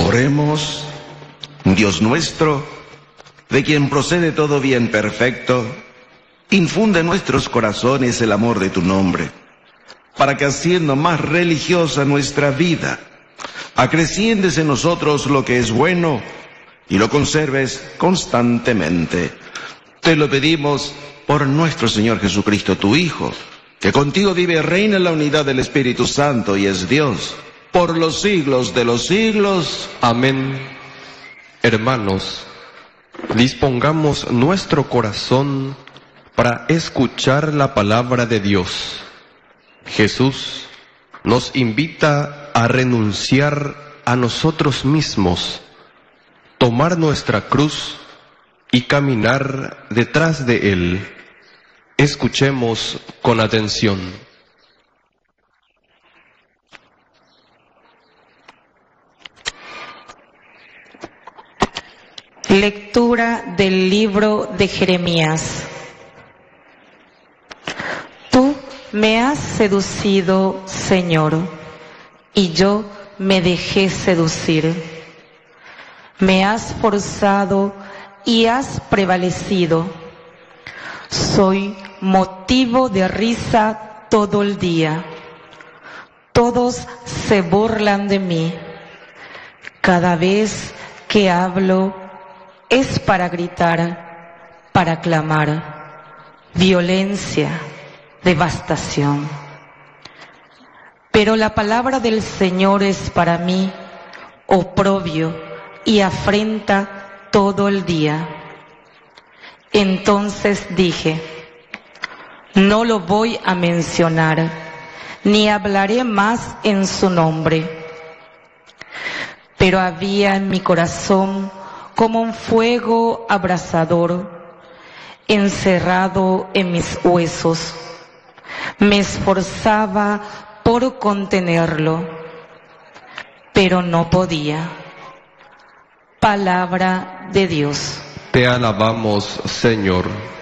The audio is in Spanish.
Oremos. Dios nuestro, de quien procede todo bien perfecto, infunde en nuestros corazones el amor de tu nombre, para que haciendo más religiosa nuestra vida, acrecientes en nosotros lo que es bueno y lo conserves constantemente. Te lo pedimos por nuestro Señor Jesucristo, tu Hijo, que contigo vive y reina en la unidad del Espíritu Santo y es Dios, por los siglos de los siglos. Amén. Hermanos, dispongamos nuestro corazón para escuchar la palabra de Dios. Jesús nos invita a renunciar a nosotros mismos, tomar nuestra cruz y caminar detrás de Él. Escuchemos con atención. Lectura del libro de Jeremías. Tú me has seducido, Señor, y yo me dejé seducir. Me has forzado y has prevalecido. Soy motivo de risa todo el día. Todos se burlan de mí. Cada vez que hablo es para gritar, para clamar, violencia, devastación. Pero la palabra del Señor es para mí oprobio y afrenta todo el día. Entonces dije, no lo voy a mencionar, ni hablaré más en su nombre. Pero había en mi corazón como un fuego abrasador, encerrado en mis huesos. Me esforzaba por contenerlo, pero no podía. Palabra de Dios. Te alabamos, Señor.